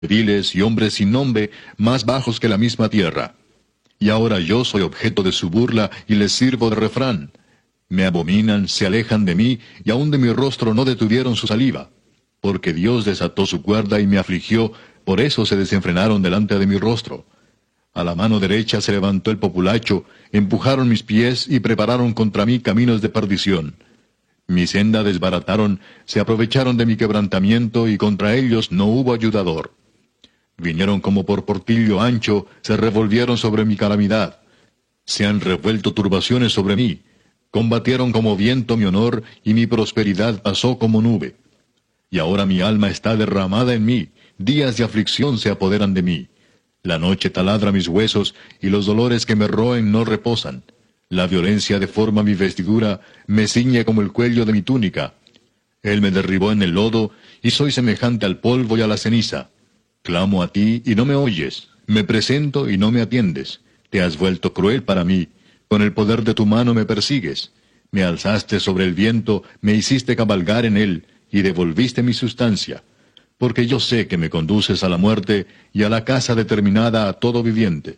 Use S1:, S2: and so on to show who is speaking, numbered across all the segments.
S1: viles y hombres sin nombre, más bajos que la misma tierra. Y ahora yo soy objeto de su burla y les sirvo de refrán. Me abominan, se alejan de mí, y aun de mi rostro no detuvieron su saliva. Porque Dios desató su cuerda y me afligió, por eso se desenfrenaron delante de mi rostro. A la mano derecha se levantó el populacho, empujaron mis pies y prepararon contra mí caminos de perdición. Mi senda desbarataron, se aprovecharon de mi quebrantamiento, y contra ellos no hubo ayudador. Vinieron como por portillo ancho, se revolvieron sobre mi calamidad. Se han revuelto turbaciones sobre mí. Combatieron como viento mi honor, y mi prosperidad pasó como nube. Y ahora mi alma está derramada en mí, días de aflicción se apoderan de mí. La noche taladra mis huesos, y los dolores que me roen no reposan. La violencia deforma mi vestidura, me ciñe como el cuello de mi túnica. Él me derribó en el lodo, y soy semejante al polvo y a la ceniza. Clamo a ti, y no me oyes. Me presento, y no me atiendes. Te has vuelto cruel para mí. Con el poder de tu mano me persigues. Me alzaste sobre el viento, me hiciste cabalgar en él, y devolviste mi sustancia. Porque yo sé que me conduces a la muerte, y a la casa determinada a todo viviente.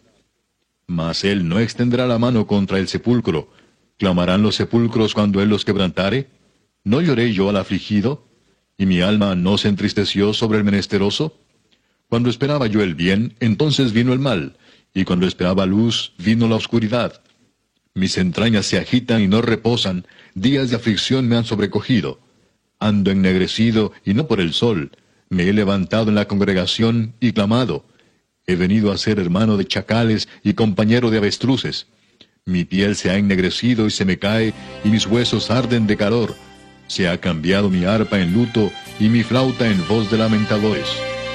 S1: Mas él no extenderá la mano contra el sepulcro. ¿Clamarán los sepulcros cuando él los quebrantare? ¿No lloré yo al afligido? ¿Y mi alma no se entristeció sobre el menesteroso? Cuando esperaba yo el bien, entonces vino el mal, y cuando esperaba luz, vino la oscuridad. Mis entrañas se agitan y no reposan, días de aflicción me han sobrecogido. Ando ennegrecido, y no por el sol. Me he levantado en la congregación y clamado. He venido a ser hermano de chacales y compañero de avestruces. Mi piel se ha ennegrecido y se me cae, y mis huesos arden de calor. Se ha cambiado mi arpa en luto, y mi flauta en voz de lamentadores.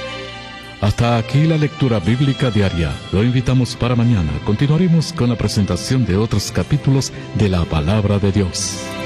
S2: Hasta aquí la lectura bíblica diaria. Lo invitamos para mañana. Continuaremos con la presentación de otros capítulos de la Palabra de Dios.